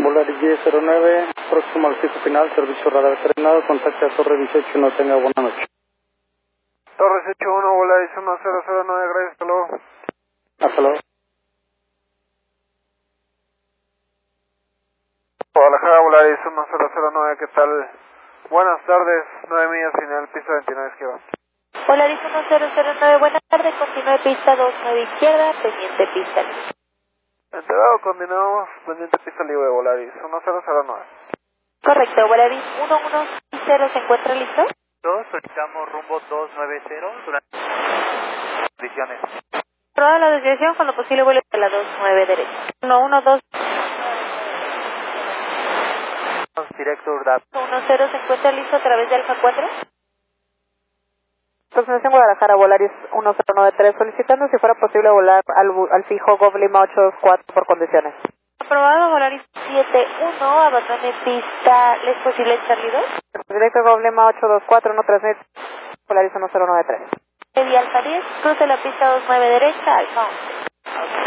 Volaris 1009, próximo al piso final, servicio radar terminado, contacte a Torre 18, no tenga buena noche. Torre 181, Volaris 1009, gracias, hasta luego. Hasta luego. Guadalajara, Volaris 1009, ¿qué tal? Buenas tardes, 9 millas final, pista 29 izquierda. Volaris 1009, buenas tardes, continúe pista 29 izquierda, pendiente pista libre. Enterado, continuamos, pendiente pista libre, Volaris 1009. Correcto, Volaris 110, ¿se encuentra listo? Solicitamos rumbo 290 durante condiciones. Aprobada la desviación, cuando posible vuelo a la 29 derecha. 112. Directo URDAP. 10, ¿se encuentra listo a través de Alfa 4? Aproximación Guadalajara, Volaris 1093, solicitando si fuera posible volar al fijo GOV Lima 824 por condiciones. Aprobado, Volaris 71, abandone pista, ¿es posible Charlie 2? Directo GOV Lima 824, no transmite, Volaris 1093. Alfa 10, cruce la pista 29 derecha, Alfa 11.